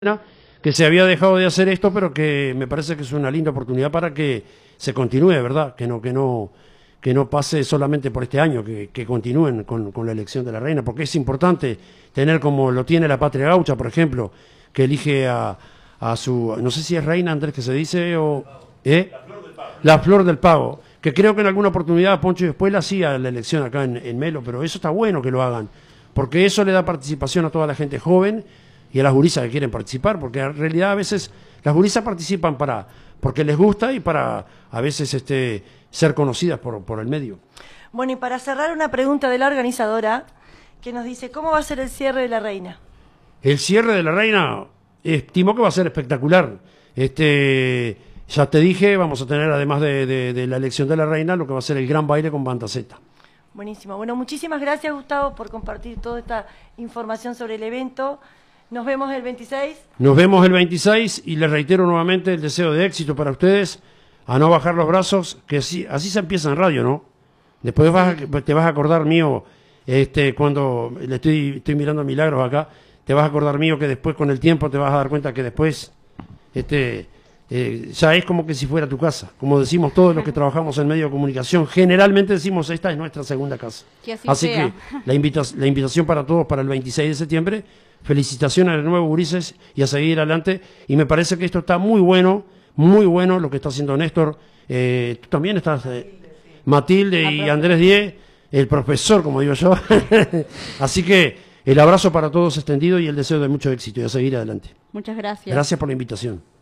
que se había dejado de hacer esto, pero que me parece que es una linda oportunidad para que se continúe, ¿verdad? Que no pase solamente por este año, que continúen con la elección de la reina, porque es importante tener como lo tiene la Patria Gaucha, por ejemplo, que elige a su, no sé si es reina, Andrés, que se dice, o la Flor del Pago, que creo que en alguna oportunidad Poncho después la hacía la elección acá en Melo, pero eso está bueno que lo hagan, porque eso le da participación a toda la gente joven y a las gurisas que quieren participar, porque en realidad a veces las gurisas participan porque les gusta y para a veces ser conocidas por el medio. Bueno, y para cerrar, una pregunta de la organizadora que nos dice, ¿cómo va a ser el cierre de la reina? El cierre de la reina, estimo que va a ser espectacular. Ya te dije, vamos a tener además de la elección de la reina, lo que va a ser el gran baile con Banda Z. Buenísimo. Bueno, muchísimas gracias, Gustavo, por compartir toda esta información sobre el evento. Nos vemos el 26. Nos vemos el 26 y les reitero nuevamente el deseo de éxito para ustedes, a no bajar los brazos, que así se empieza en radio, ¿no? Después te vas a acordar mío, cuando le estoy mirando a Milagros acá, te vas a acordar mío que después con el tiempo te vas a dar cuenta que después ya es como que si fuera tu casa. Como decimos todos los que trabajamos en medio de comunicación, generalmente decimos esta es nuestra segunda casa. Que así sea. que la invitación para todos para el 26 de septiembre, felicitaciones de nuevo, gurises, y a seguir adelante. Y me parece que esto está muy bueno lo que está haciendo Néstor. Tú también estás, Matilde y Andrés Diez, el profesor, como digo yo. Así que el abrazo para todos extendido y el deseo de mucho éxito y a seguir adelante. Muchas gracias. Gracias por la invitación.